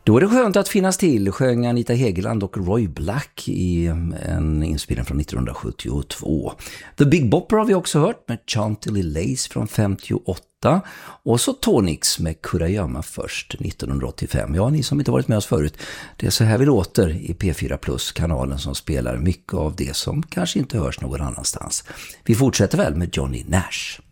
Då är det skönt att finnas till, sjöng Anita Hegeland och Roy Black i en inspelning från 1972. The Big Bopper har vi också hört med Chantilly Lace från 58 och så Tonix med Kurayama först 1985. Ja, ni som inte varit med oss förut, det är så här vi låter i P4 Plus, kanalen som spelar mycket av det som kanske inte hörs någon annanstans. Vi fortsätter väl med Johnny Nash.